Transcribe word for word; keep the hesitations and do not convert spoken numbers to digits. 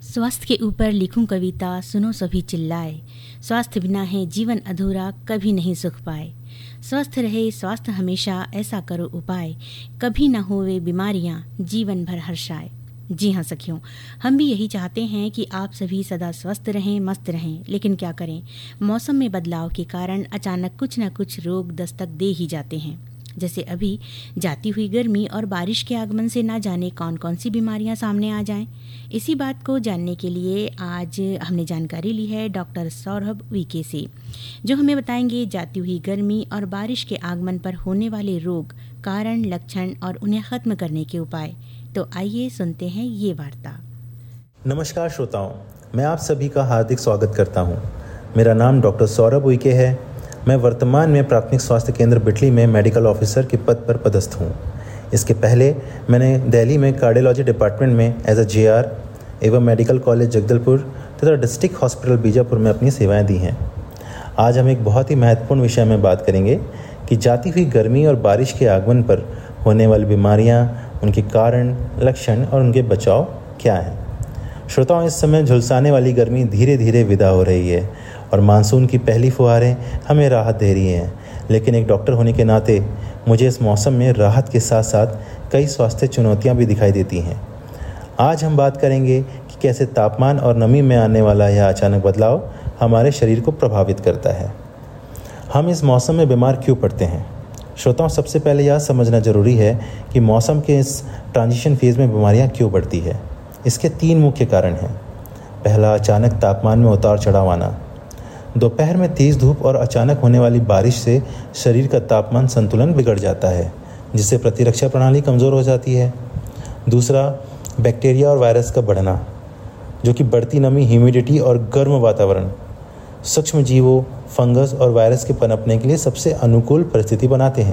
स्वास्थ्य के ऊपर लिखूं कविता, सुनो सभी चिल्लाए। स्वास्थ्य बिना है जीवन अधूरा, कभी नहीं सुख पाए। स्वस्थ रहे स्वास्थ्य हमेशा, ऐसा करो उपाय, कभी न होवे बीमारियां, जीवन भर हर्षाए। जी हाँ सखियों, हम भी यही चाहते हैं कि आप सभी सदा स्वस्थ रहें, मस्त रहें। लेकिन क्या करें, मौसम में बदलाव के कारण अचानक कुछ न कुछ रोग दस्तक दे ही जाते हैं। जैसे अभी जाती हुई गर्मी और बारिश के आगमन से ना जाने कौन कौन सी बीमारियां सामने आ जाएं। इसी बात को जानने के लिए आज हमने जानकारी ली है डॉक्टर सौरभ वीके से, जो हमें बताएंगे जाती हुई गर्मी और बारिश के आगमन पर होने वाले रोग, कारण, लक्षण और उन्हें खत्म करने के उपाय। तो आइए सुनते हैं ये वार्ता। नमस्कार श्रोताओं, मैं आप सभी का हार्दिक स्वागत करता हूँ। मेरा नाम डॉक्टर सौरभ वीके है। मैं वर्तमान में प्राथमिक स्वास्थ्य केंद्र बिटली में मेडिकल ऑफिसर के पद पर पदस्थ हूँ। इसके पहले मैंने दिल्ली में कार्डियोलॉजी डिपार्टमेंट में एज अ जे आर एवं मेडिकल कॉलेज जगदलपुर तथा डिस्ट्रिक्ट हॉस्पिटल बीजापुर में अपनी सेवाएं दी हैं। आज हम एक बहुत ही महत्वपूर्ण विषय में बात करेंगे कि जाती हुई गर्मी और बारिश के आगमन पर होने वाली बीमारियाँ, उनके कारण, लक्षण और उनके बचाव क्या हैं। श्रोताओं, इस समय झुलसाने वाली गर्मी धीरे धीरे विदा हो रही है और मानसून की पहली फुहारें हमें राहत दे रही हैं। लेकिन एक डॉक्टर होने के नाते मुझे इस मौसम में राहत के साथ साथ कई स्वास्थ्य चुनौतियां भी दिखाई देती हैं। आज हम बात करेंगे कि कैसे तापमान और नमी में आने वाला यह अचानक बदलाव हमारे शरीर को प्रभावित करता है। हम इस मौसम में बीमार क्यों पड़ते हैं? श्रोताओं, सबसे पहले यह समझना जरूरी है कि मौसम के इस ट्रांजिशन फेज़ में बीमारियां क्यों बढ़ती है। इसके तीन मुख्य कारण हैं। पहला, अचानक तापमान में उतार चढ़ाव आना। दोपहर में तेज़ धूप और अचानक होने वाली बारिश से शरीर का तापमान संतुलन बिगड़ जाता है, जिससे प्रतिरक्षा प्रणाली कमज़ोर हो जाती है। दूसरा, बैक्टीरिया और वायरस का बढ़ना, जो कि बढ़ती नमी, ह्यूमिडिटी और गर्म वातावरण सूक्ष्म जीवों, फंगस और वायरस के पनपने के लिए सबसे अनुकूल परिस्थिति बनाते हैं।